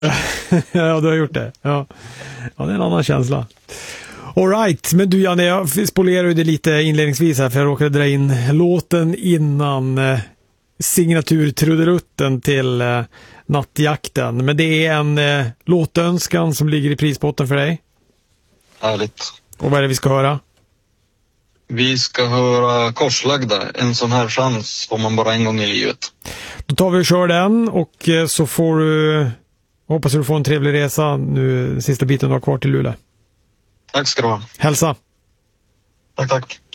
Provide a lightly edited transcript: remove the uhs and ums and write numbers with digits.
Ja, du har gjort det. Ja, det är en annan känsla. All right, men du Janne, jag spolierade det lite inledningsvis här för jag råkade dra in låten innan signaturtrudelutten till nattjakten. Men det är en låtönskan som ligger i prispotten för dig. Härligt. Och vad är det vi ska höra? Vi ska höra Korslagda. En sån här chans får man bara en gång i livet. Då tar vi och kör den och så får du, hoppas du får en trevlig resa nu sista biten du har kvar till Luleå. Tack ska du ha. Hälsa. Tack.